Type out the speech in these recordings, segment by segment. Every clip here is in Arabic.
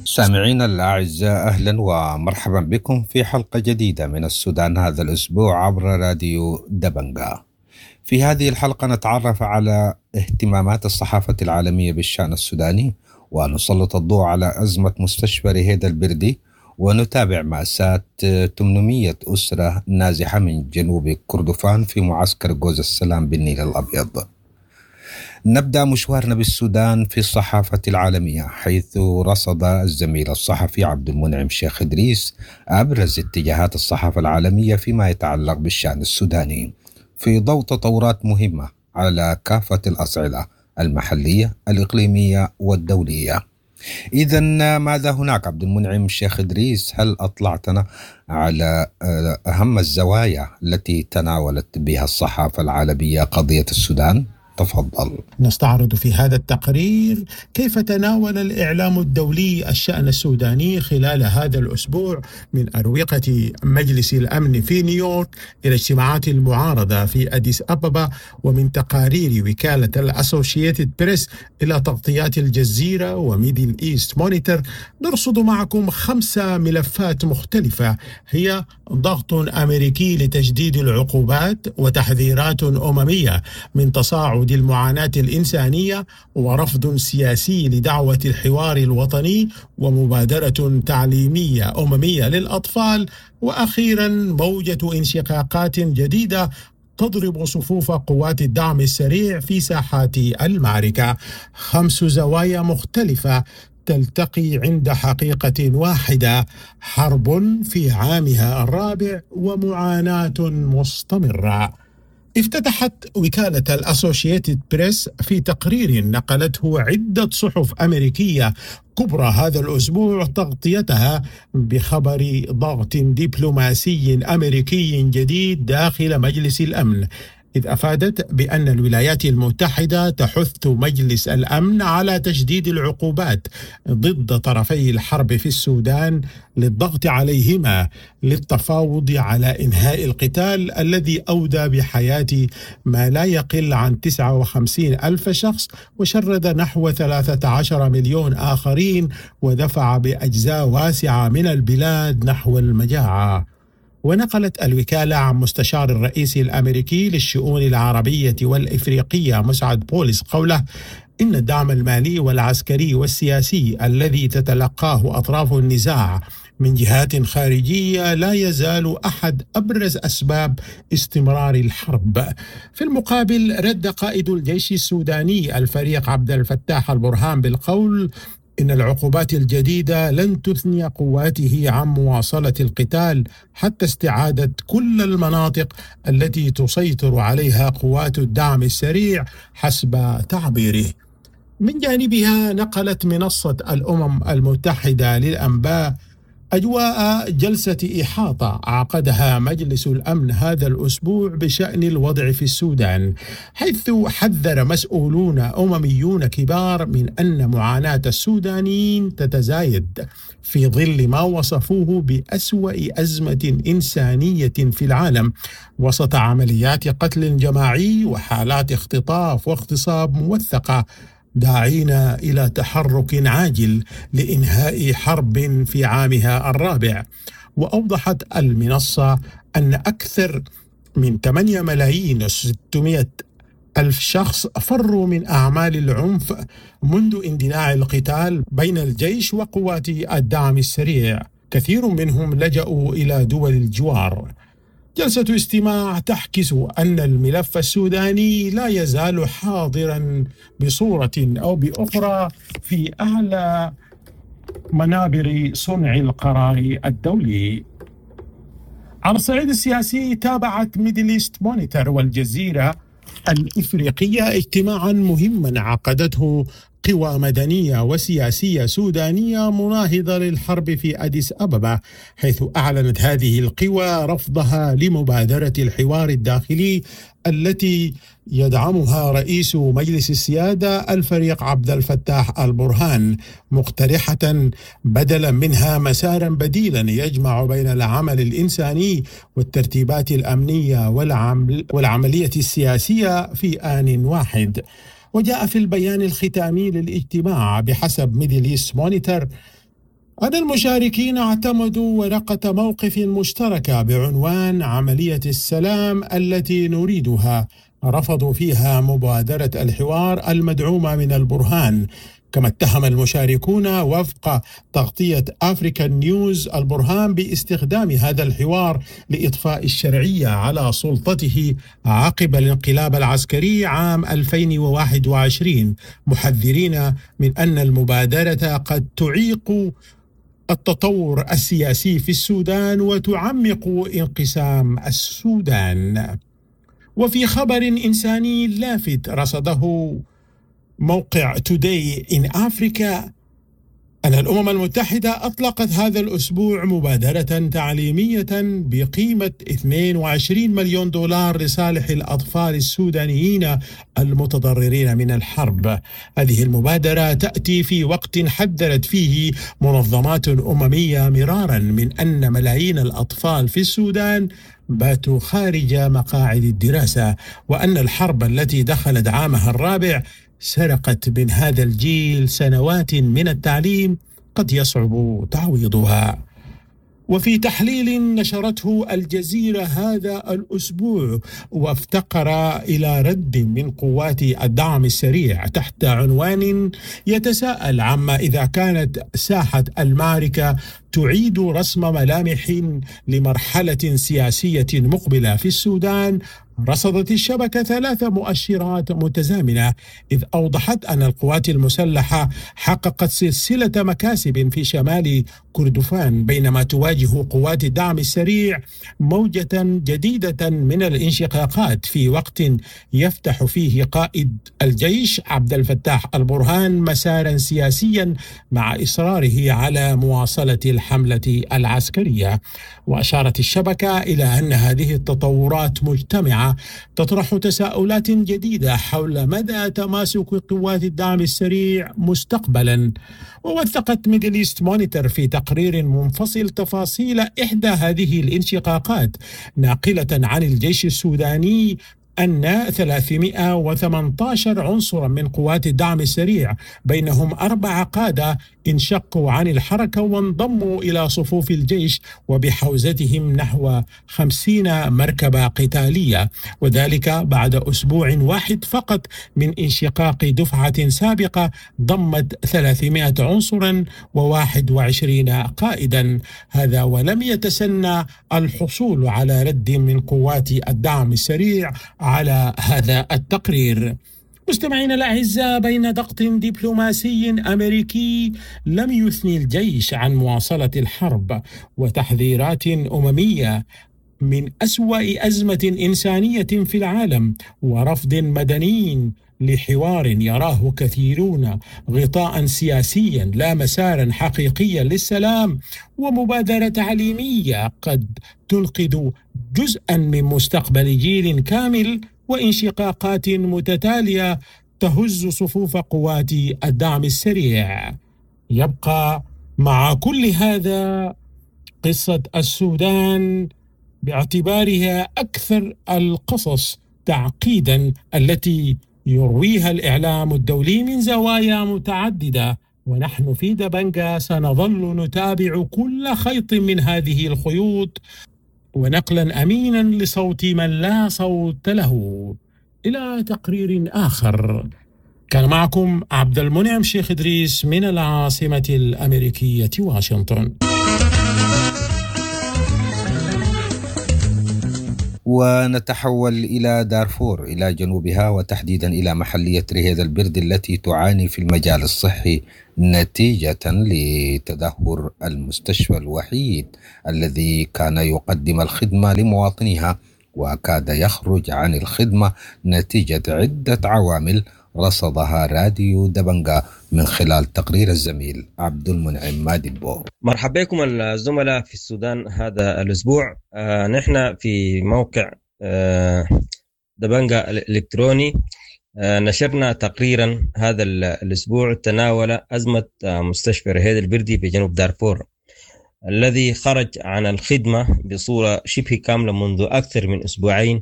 سامعينا الأعزاء، أهلا ومرحبا بكم في حلقة جديدة من السودان هذا الأسبوع عبر راديو دبنجا. في هذه الحلقة نتعرف على اهتمامات الصحافة العالمية بالشأن السوداني، ونسلط الضوء على أزمة مستشفى رهيد البردي، ونتابع مأساة 800 أسرة نازحة من جنوب كردفان في معسكر جوز السلام بالنيل الأبيض. نبدأ مشوارنا بالسودان في الصحافة العالمية، حيث رصد الزميل الصحفي عبد المنعم شيخ إدريس أبرز اتجاهات الصحافة العالمية فيما يتعلق بالشأن السوداني في ضوء تطورات مهمة على كافة الأصعدة المحلية الإقليمية والدولية. إذن ماذا هناك عبد المنعم شيخ إدريس؟ هل أطلعتنا على أهم الزوايا التي تناولت بها الصحافة العالمية قضية السودان؟ تفضل. نستعرض في هذا التقرير كيف تناول الإعلام الدولي الشأن السوداني خلال هذا الأسبوع، من أروقة مجلس الأمن في نيويورك إلى اجتماعات المعارضة في أديس أبابا، ومن تقارير وكالة الأسوشيتد بريس إلى تغطيات الجزيرة وميدل إيست مونيتور. نرصد معكم 5 ملفات مختلفة، هي ضغط أمريكي لتجديد العقوبات، وتحذيرات أممية من تصاعد المعاناة الإنسانية، ورفض سياسي لدعوة الحوار الوطني، ومبادرة تعليمية أممية للأطفال، وأخيرا موجة انشقاقات جديدة تضرب صفوف قوات الدعم السريع في ساحات المعركة. 5 زوايا مختلفة تلتقي عند حقيقة واحدة: حرب في عامها الرابع ومعاناة مستمرة. افتتحت وكالة الأسوشيتد بريس في تقرير نقلته عدة صحف أمريكية كبرى هذا الأسبوع تغطيتها بخبر ضغط دبلوماسي أمريكي جديد داخل مجلس الأمن، إذ أفادت بأن الولايات المتحدة تحث مجلس الأمن على تشديد العقوبات ضد طرفي الحرب في السودان للضغط عليهما للتفاوض على إنهاء القتال الذي أودى بحياة ما لا يقل عن 59 ألف شخص، وشرد نحو 13 مليون آخرين، ودفع بأجزاء واسعة من البلاد نحو المجاعة. ونقلت الوكالة عن مستشار الرئيس الأمريكي للشؤون العربية والإفريقية مسعد بولس قوله إن الدعم المالي والعسكري والسياسي الذي تتلقاه أطراف النزاع من جهات خارجية لا يزال أحد أبرز أسباب استمرار الحرب. في المقابل رد قائد الجيش السوداني الفريق عبد الفتاح البرهان بالقول إن العقوبات الجديدة لن تثني قواته عن مواصلة القتال حتى استعادة كل المناطق التي تسيطر عليها قوات الدعم السريع حسب تعبيره. من جانبها نقلت منصة الأمم المتحدة للأنباء أجواء جلسة إحاطة عقدها مجلس الأمن هذا الأسبوع بشأن الوضع في السودان، حيث حذر مسؤولون أمميون كبار من أن معاناة السودانيين تتزايد في ظل ما وصفوه بأسوأ أزمة إنسانية في العالم، وسط عمليات قتل جماعي وحالات اختطاف واغتصاب موثقة، داعين إلى تحرك عاجل لإنهاء حرب في عامها الرابع. وأوضحت المنصة أن أكثر من 8 ملايين و600 ألف شخص فروا من أعمال العنف منذ اندلاع القتال بين الجيش وقوات الدعم السريع، كثير منهم لجأوا إلى دول الجوار. جلسة استماع تعكس أن الملف السوداني لا يزال حاضرا بصورة أو بأخرى في أعلى منابر صنع القرار الدولي. على الصعيد السياسي تابعت ميدل إيست مونيتور والجزيرة الإفريقية اجتماعا مهما عقدته قوى مدنية وسياسية سودانية مناهضة للحرب في أديس أبابا، حيث أعلنت هذه القوى رفضها لمبادرة الحوار الداخلي التي يدعمها رئيس مجلس السيادة الفريق عبد الفتاح البرهان، مقترحة بدلا منها مسارا بديلا يجمع بين العمل الإنساني والترتيبات الأمنية والعملية السياسية في آن واحد. وجاء في البيان الختامي للاجتماع بحسب ميدل إيست مونيتور أن المشاركين اعتمدوا ورقة موقف مشتركة بعنوان عملية السلام التي نريدها، رفضوا فيها مبادرة الحوار المدعومة من البرهان. كما اتهم المشاركون وفق تغطية أفريكان نيوز البرهان باستخدام هذا الحوار لإطفاء الشرعية على سلطته عقب الانقلاب العسكري عام 2021، محذرين من أن المبادرة قد تعيق التطور السياسي في السودان وتعمق انقسام السودان. وفي خبر إنساني لافت رصده موقع Today in Africa، أن الأمم المتحدة أطلقت هذا الأسبوع مبادرة تعليمية بقيمة 22 مليون دولار لصالح الأطفال السودانيين المتضررين من الحرب. هذه المبادرة تأتي في وقت حذرت فيه منظمات أممية مرارا من أن ملايين الأطفال في السودان باتوا خارج مقاعد الدراسة، وأن الحرب التي دخلت عامها الرابع سرقت من هذا الجيل سنوات من التعليم قد يصعب تعويضها. وفي تحليل نشرته الجزيرة هذا الأسبوع وافتقر إلى رد من قوات الدعم السريع تحت عنوان يتساءل عما إذا كانت ساحة المعركة تعيد رسم ملامح لمرحلة سياسية مقبلة في السودان، رصدت الشبكة 3 مؤشرات متزامنة، إذ أوضحت أن القوات المسلحة حققت سلسلة مكاسب في شمال كردفان، بينما تواجه قوات الدعم السريع موجة جديدة من الانشقاقات في وقت يفتح فيه قائد الجيش عبد الفتاح البرهان مسارا سياسيا مع إصراره على مواصلة الحملة العسكرية. وأشارت الشبكة إلى أن هذه التطورات مجتمعة تطرح تساؤلات جديدة حول مدى تماسك قوات الدعم السريع مستقبلا. ووثقت ميدل إيست مونيتور في تقرير منفصل تفاصيل إحدى هذه الانشقاقات، ناقلة عن الجيش السوداني أن 318 عنصرا من قوات الدعم السريع بينهم 4 قادة انشقوا عن الحركة وانضموا إلى صفوف الجيش، وبحوزتهم نحو 50 مركبة قتالية، وذلك بعد أسبوع واحد فقط من انشقاق دفعة سابقة ضمت 300 عنصرا و21 قائدا. هذا ولم يتسنى الحصول على رد من قوات الدعم السريع على هذا التقرير. مستمعينا الأعزاء، بين ضغط دبلوماسي أمريكي لم يثني الجيش عن مواصلة الحرب وتحذيرات أممية من أسوأ أزمة إنسانية في العالم ورفض مدني لحوار يراه كثيرون غطاء سياسيا لا مسارا حقيقيا للسلام، ومبادرة تعليمية قد تنقذ جزءا من مستقبل جيل كامل، وانشقاقات متتالية تهز صفوف قوات الدعم السريع. يبقى مع كل هذا قصة السودان باعتبارها أكثر القصص تعقيدا التي يرويها الإعلام الدولي من زوايا متعددة، ونحن في دبنجا سنظل نتابع كل خيط من هذه الخيوط ونقلا أمينا لصوت من لا صوت له. إلى تقرير آخر، كان معكم عبد المنعم شيخ إدريس من العاصمة الأمريكية واشنطن. ونتحول إلى دارفور إلى جنوبها، وتحديدا إلى محلية رهيد البرد التي تعاني في المجال الصحي نتيجة لتدهور المستشفى الوحيد الذي كان يقدم الخدمة لمواطنيها، وكاد يخرج عن الخدمة نتيجة عدة عوامل رصدها راديو دبنجا من خلال تقرير الزميل عبد المنعم مادبو. مرحبا بكم الزملاء في السودان. هذا الأسبوع نحن في موقع دبنجا الإلكتروني نشرنا تقريرا هذا الأسبوع تناول أزمة مستشفى رهيد البردي بجنوب دارفور الذي خرج عن الخدمة بصورة شبه كاملة منذ أكثر من أسبوعين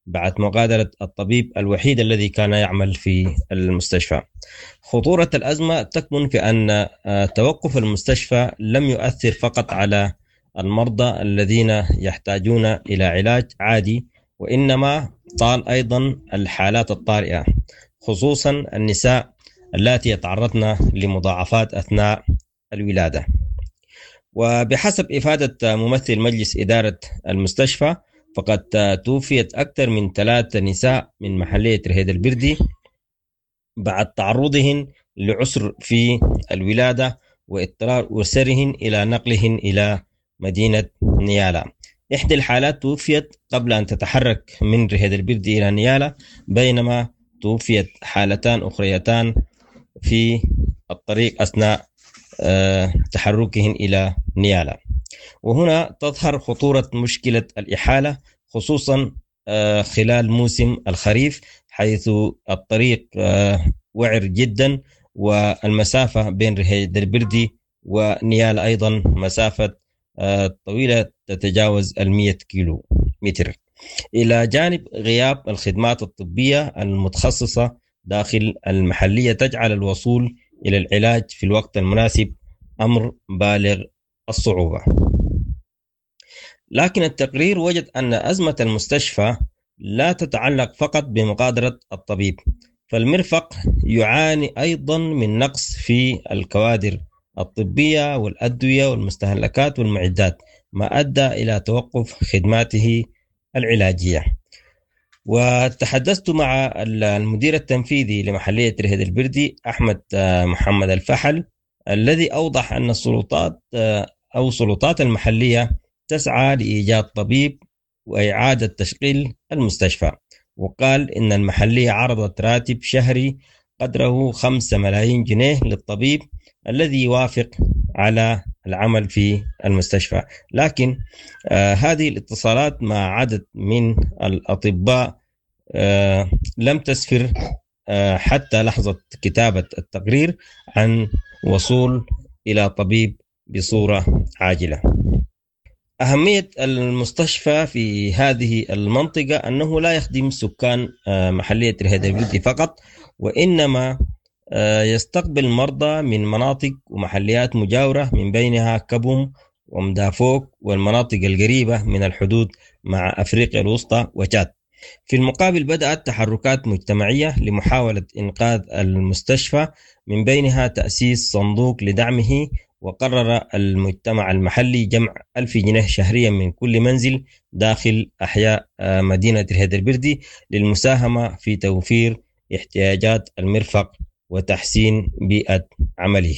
بعد مغادرة الطبيب الوحيد الذي كان يعمل في المستشفى. خطورة الأزمة تكمن في أن توقف المستشفى لم يؤثر فقط على المرضى الذين يحتاجون إلى علاج عادي، وإنما طال أيضا الحالات الطارئة، خصوصا النساء التي يتعرضن لمضاعفات أثناء الولادة. وبحسب إفادة ممثل مجلس إدارة المستشفى، فقد توفيت أكثر من 3 نساء من محلية رهيد البردي بعد تعرضهن لعسر في الولادة واضطرار أسرهن إلى نقلهن إلى مدينة نيالا. إحدى الحالات توفيت قبل أن تتحرك من رهيد البردي إلى نيالا، بينما توفيت حالتان أخريتان في الطريق أثناء تحركهن إلى نيالا. وهنا تظهر خطورة مشكلة الإحالة، خصوصا خلال موسم الخريف، حيث الطريق وعر جدا، والمسافة بين رهيد البردي ونيالا أيضا مسافة طويلة تتجاوز 100 كيلو متر، إلى جانب غياب الخدمات الطبية المتخصصة داخل المحلية تجعل الوصول إلى العلاج في الوقت المناسب أمر بالغ الصعوبة. لكن التقرير وجد أن أزمة المستشفى لا تتعلق فقط بمغادرة الطبيب، فالمرفق يعاني أيضا من نقص في الكوادر الطبية والأدوية والمستهلكات والمعدات، ما أدى إلى توقف خدماته العلاجية. وتحدثت مع المدير التنفيذي لمحلية رهيد البردي أحمد محمد الفحل، الذي أوضح أن سلطات المحلية تسعى لإيجاد طبيب وإعادة تشغيل المستشفى، وقال إن المحلية عرضت راتب شهري قدره 5 ملايين جنيه للطبيب الذي يوافق على العمل في المستشفى. لكن هذه الاتصالات مع عدد من الأطباء لم تسفر حتى لحظة كتابة التقرير عن وصول إلى طبيب بصورة عاجلة. أهمية المستشفى في هذه المنطقة أنه لا يخدم سكان محلية رهيد البردي فقط، وإنما يستقبل مرضى من مناطق ومحليات مجاورة، من بينها كبوم ومدافوك والمناطق القريبة من الحدود مع أفريقيا الوسطى وتشاد. في المقابل بدأت تحركات مجتمعية لمحاولة إنقاذ المستشفى، من بينها تأسيس صندوق لدعمه، وقرر المجتمع المحلي جمع 1000 جنيه شهريا من كل منزل داخل أحياء مدينة رهيد البردي للمساهمة في توفير احتياجات المرفق وتحسين بيئة عمله.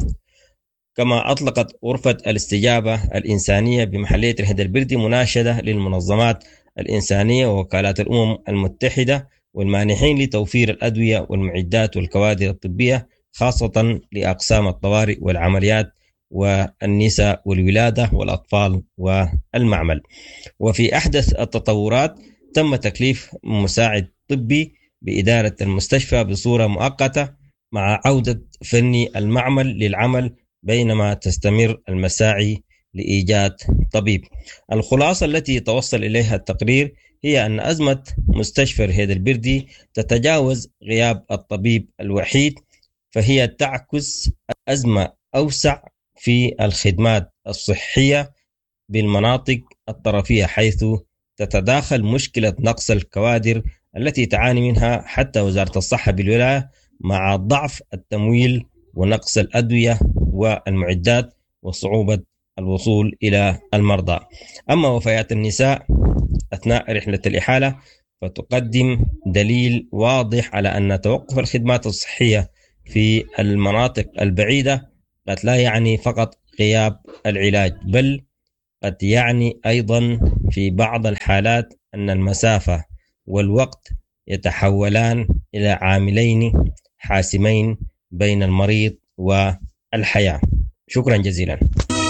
كما أطلقت غرفة الاستجابة الإنسانية بمحلية رهيد البردي مناشدة للمنظمات الإنسانية ووكالات الأمم المتحدة والمانحين لتوفير الأدوية والمعدات والكوادر الطبية، خاصة لأقسام الطوارئ والعمليات والنساء والولادة والأطفال والمعمل. وفي أحدث التطورات تم تكليف مساعد طبي بإدارة المستشفى بصورة مؤقتة مع عودة فني المعمل للعمل، بينما تستمر المساعي لإيجاد طبيب. الخلاصة التي توصل إليها التقرير هي أن أزمة مستشفى رهيد البردي تتجاوز غياب الطبيب الوحيد، فهي تعكس أزمة أوسع في الخدمات الصحية بالمناطق الطرفية، حيث تتداخل مشكلة نقص الكوادر التي تعاني منها حتى وزارة الصحة بالولاية، مع ضعف التمويل ونقص الأدوية والمعدات وصعوبة الوصول إلى المرضى. أما وفيات النساء أثناء رحلة الإحالة فتقدم دليل واضح على أن توقف الخدمات الصحية في المناطق البعيدة قد لا يعني فقط غياب العلاج، بل قد يعني أيضا في بعض الحالات أن المسافة والوقت يتحولان إلى عاملين حاسمين بين المريض والحياة. شكرا جزيلا.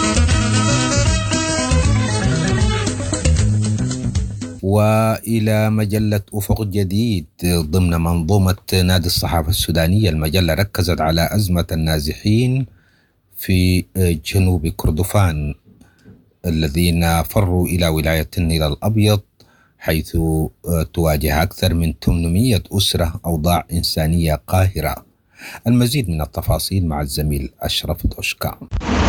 وإلى مجلة أفق جديد ضمن منظومة نادي الصحافة السودانية. المجلة ركزت على أزمة النازحين في جنوب كردفان الذين فروا إلى ولاية النيل الأبيض حيث تواجه أكثر من 800 أسرة أوضاع إنسانية قاهرة. المزيد من التفاصيل مع الزميل أشرف دوشكا.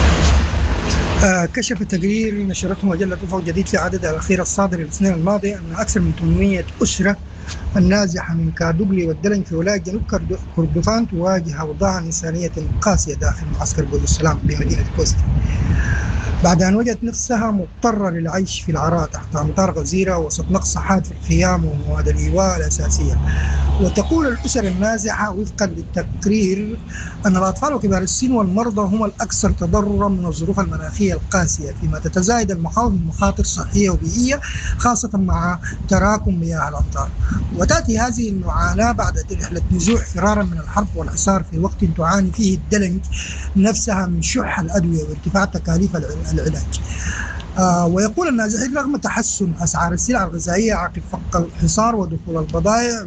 كشف تقرير نشرته مجلة أفق جديد في عددها الأخير الصادر الاثنين الماضي أن أكثر من 800 أسرة النازحة من كادوغلي والدلن في ولاية جنوب كردفان تواجه أوضاعا إنسانية قاسية داخل معسكر بول السلام بمدينة كوستي، بعد أن وجدت نفسها مضطرة للعيش في العراء تحت أمطار غزيرة وسط نقص حاد في الخيام ومواد الإيواء الأساسية. وتقول الأسر النازحة وفقا للتقرير أن الأطفال وكبار السن والمرضى هم الأكثر تضررا من الظروف المناخية القاسية، فيما تتزايد المخاوف من مخاطر صحية وبيئية خاصة مع تراكم مياه الأمطار. وتأتي هذه المعاناة بعد رحلة نزوح فرارا من الحرب والحصار في وقت تعاني فيه الدلنج نفسها من شح الأدوية وارتفاع تكاليف العلاج. ويقول النازحين رغم تحسن أسعار السلع الغذائية عقب فك الحصار ودخول البضائع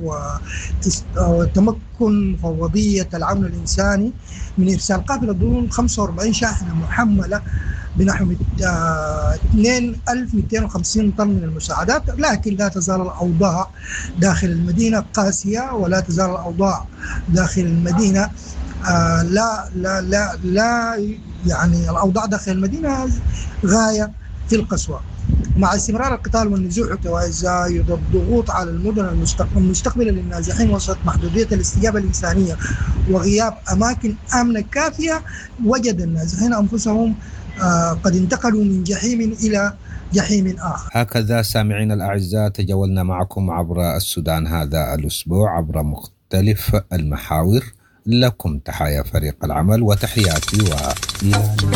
وتمكن فوضية العون الإنساني من إرسال قافلة ضمن 45 شاحنة محملة بنحو 2250 طن من المساعدات، لكن لا تزال الأوضاع داخل المدينة قاسية، ولا تزال الأوضاع داخل المدينة لا يعني الأوضاع داخل المدينة غاية في القسوة. مع استمرار القتال والنزوح وتزايد الضغوط على المدن المستقبلة للنازحين وسط محدودية الاستجابة الإنسانية وغياب أماكن آمنة كافية، وجد النازحين أنفسهم قد انتقلوا من جحيم إلى جحيم آخر. هكذا سامعين الأعزاء تجولنا معكم عبر السودان هذا الأسبوع عبر مختلف المحاور. لكم تحايا فريق العمل وتحياتي